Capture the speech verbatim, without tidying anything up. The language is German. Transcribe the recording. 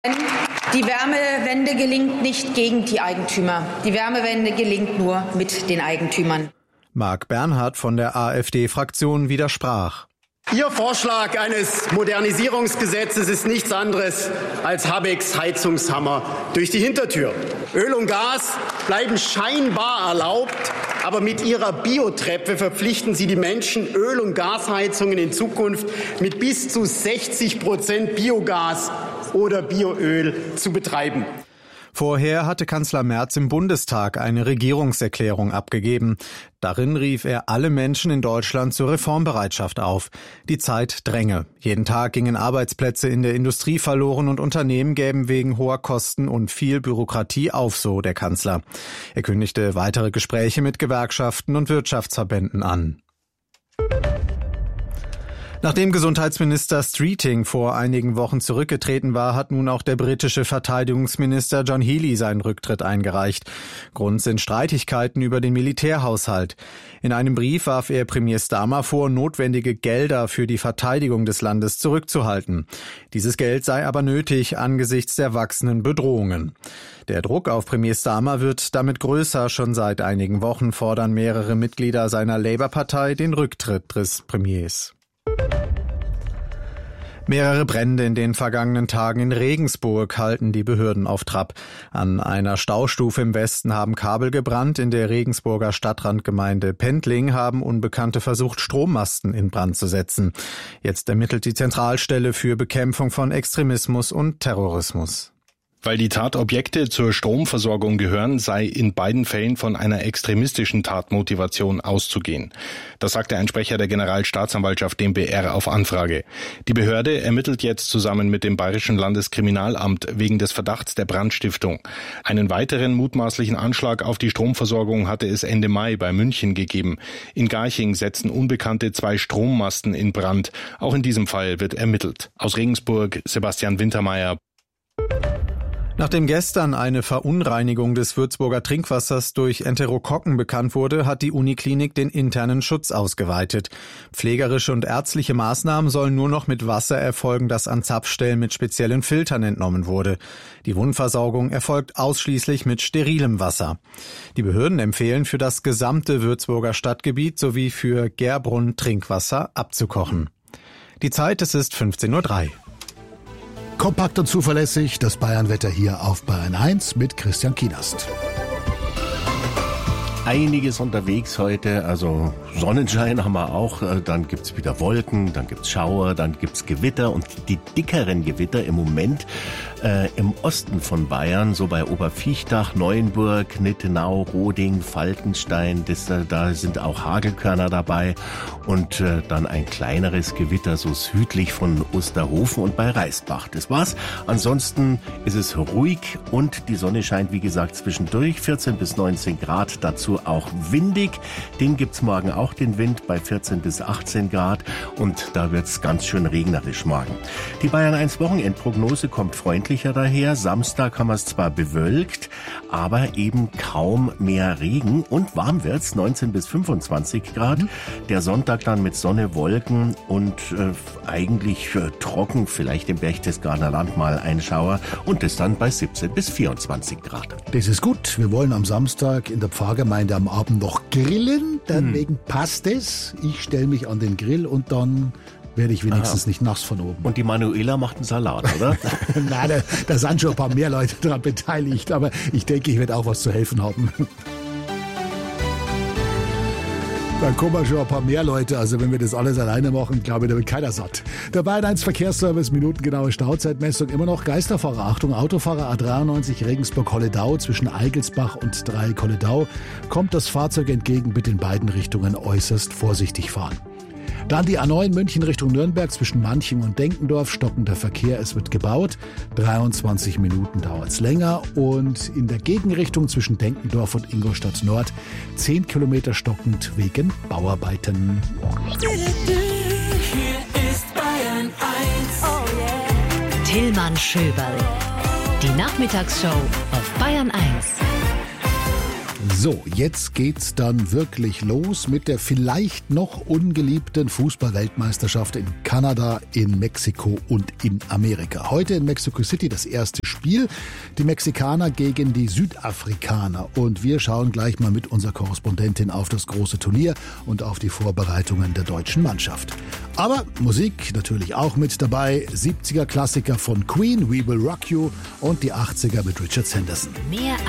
Die Wärmewende gelingt nicht gegen die Eigentümer. Die Wärmewende gelingt nur mit den Eigentümern. Marc Bernhard von der AfD-Fraktion widersprach. Ihr Vorschlag eines Modernisierungsgesetzes ist nichts anderes als Habecks Heizungshammer durch die Hintertür. Öl und Gas bleiben scheinbar erlaubt, aber mit ihrer Biotreppe verpflichten sie die Menschen, Öl- und Gasheizungen in Zukunft mit bis zu sechzig Prozent Biogas oder Bioöl zu betreiben. Vorher hatte Kanzler Merz im Bundestag eine Regierungserklärung abgegeben. Darin rief er alle Menschen in Deutschland zur Reformbereitschaft auf. Die Zeit dränge. Jeden Tag gingen Arbeitsplätze in der Industrie verloren und Unternehmen gäben wegen hoher Kosten und viel Bürokratie auf, so der Kanzler. Er kündigte weitere Gespräche mit Gewerkschaften und Wirtschaftsverbänden an. Nachdem Gesundheitsminister Streeting vor einigen Wochen zurückgetreten war, hat nun auch der britische Verteidigungsminister John Healey seinen Rücktritt eingereicht. Grund sind Streitigkeiten über den Militärhaushalt. In einem Brief warf er Premier Starmer vor, notwendige Gelder für die Verteidigung des Landes zurückzuhalten. Dieses Geld sei aber nötig angesichts der wachsenden Bedrohungen. Der Druck auf Premier Starmer wird damit größer. Schon seit einigen Wochen fordern mehrere Mitglieder seiner Labour-Partei den Rücktritt des Premiers. Mehrere Brände in den vergangenen Tagen in Regensburg halten die Behörden auf Trab. An einer Staustufe im Westen haben Kabel gebrannt. In der Regensburger Stadtrandgemeinde Pendling haben Unbekannte versucht, Strommasten in Brand zu setzen. Jetzt ermittelt die Zentralstelle für Bekämpfung von Extremismus und Terrorismus. Weil die Tatobjekte zur Stromversorgung gehören, sei in beiden Fällen von einer extremistischen Tatmotivation auszugehen. Das sagte ein Sprecher der Generalstaatsanwaltschaft dem B R auf Anfrage. Die Behörde ermittelt jetzt zusammen mit dem Bayerischen Landeskriminalamt wegen des Verdachts der Brandstiftung. Einen weiteren mutmaßlichen Anschlag auf die Stromversorgung hatte es Ende Mai bei München gegeben. In Garching setzten Unbekannte zwei Strommasten in Brand. Auch in diesem Fall wird ermittelt. Aus Regensburg, Sebastian Wintermeyer. Nachdem gestern eine Verunreinigung des Würzburger Trinkwassers durch Enterokokken bekannt wurde, hat die Uniklinik den internen Schutz ausgeweitet. Pflegerische und ärztliche Maßnahmen sollen nur noch mit Wasser erfolgen, das an Zapfstellen mit speziellen Filtern entnommen wurde. Die Wundversorgung erfolgt ausschließlich mit sterilem Wasser. Die Behörden empfehlen, für das gesamte Würzburger Stadtgebiet sowie für Gerbrunn Trinkwasser abzukochen. Die Zeit, es ist fünfzehn Uhr drei. Kompakt und zuverlässig, das Bayernwetter hier auf Bayern eins mit Christian Kienast. Einiges unterwegs heute, also Sonnenschein haben wir auch, dann gibt's wieder Wolken, dann gibt's Schauer, dann gibt's Gewitter und die dickeren Gewitter im Moment äh, im Osten von Bayern, so bei Oberviechtach, Neuenburg, Nittenau, Roding, Falkenstein, das, da sind auch Hagelkörner dabei und äh, dann ein kleineres Gewitter so südlich von Osterhofen und bei Reisbach. Das war's. Ansonsten ist es ruhig und die Sonne scheint, wie gesagt, zwischendurch, vierzehn bis neunzehn Grad, dazu auch windig. Den gibt's morgen auch, den Wind, bei vierzehn bis achtzehn Grad und da wird's ganz schön regnerisch morgen. Die Bayern eins Wochenendprognose kommt freundlicher daher. Samstag haben wir es zwar bewölkt, aber eben kaum mehr Regen und warm wird's, neunzehn bis fünfundzwanzig Grad. Mhm. Der Sonntag dann mit Sonne, Wolken und äh, eigentlich äh, trocken, vielleicht im Berchtesgadener Land mal ein Schauer und das dann bei siebzehn bis vierundzwanzig Grad. Das ist gut. Wir wollen am Samstag in der Pfarrgemeinde am Abend noch grillen, deswegen hm. passt es. Ich stelle mich an den Grill und dann werde ich wenigstens Aha. nicht nass von oben. Und die Manuela macht einen Salat, oder? Nein, da, da sind schon ein paar mehr Leute daran beteiligt, aber ich denke, ich werde auch was zu helfen haben. Dann kommen schon ein paar mehr Leute. Also wenn wir das alles alleine machen, glaube ich, da wird keiner satt. Der Bayern eins Verkehrsservice, minutengenaue Stauzeitmessung. Immer noch Geisterfahrer. Achtung, Autofahrer A dreiundneunzig Regensburg-Holledau zwischen Eigelsbach und Dreieck-Holledau. Kommt das Fahrzeug entgegen, bitte in beiden Richtungen äußerst vorsichtig fahren. Dann die A neun München Richtung Nürnberg zwischen Manching und Denkendorf. Stockender Verkehr, es wird gebaut. dreiundzwanzig Minuten dauert's länger. Und in der Gegenrichtung zwischen Denkendorf und Ingolstadt Nord zehn Kilometer stockend wegen Bauarbeiten. Hier ist Bayern eins. Oh yeah. Tillmann Schöberl. Die Nachmittagsshow auf Bayern eins. So, jetzt geht's dann wirklich los mit der vielleicht noch ungeliebten Fußball-Weltmeisterschaft in Kanada, in Mexiko und in Amerika. Heute in Mexico City das erste Spiel. Die Mexikaner gegen die Südafrikaner. Und wir schauen gleich mal mit unserer Korrespondentin auf das große Turnier und auf die Vorbereitungen der deutschen Mannschaft. Aber Musik natürlich auch mit dabei. siebziger Klassiker von Queen, We Will Rock You, und die achtziger mit Richard Sanderson. Mehr